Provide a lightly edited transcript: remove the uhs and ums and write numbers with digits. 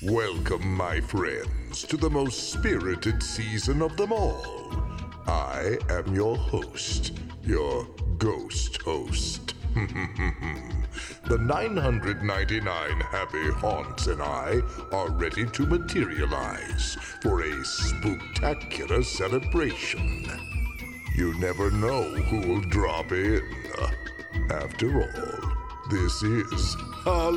Welcome, my friends, to the most spirited season of them all. I am your host, your ghost host. The 999 happy haunts and I are ready to materialize for a spooktacular celebration. You never know who will drop in. After all, this is Halloween.